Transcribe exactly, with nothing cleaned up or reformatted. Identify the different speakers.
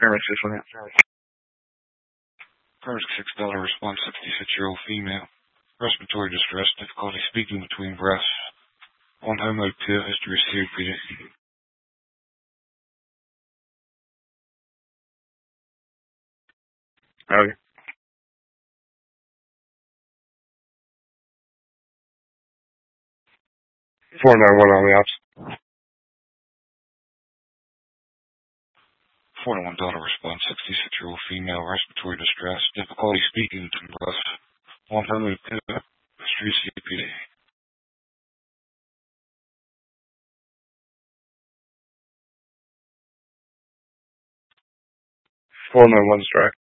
Speaker 1: Paramedic six one.
Speaker 2: Paramedic six dollar response, sixty-six-year-old female. Respiratory distress, difficulty speaking between breaths. On home mode two, history of C O P D.
Speaker 1: Okay. four nine one on the ops.
Speaker 2: four one dollar response, sixty-six-year-old female. Respiratory distress, difficulty speaking between breaths. On home mode two, history of C O P D.
Speaker 1: four nine one strike.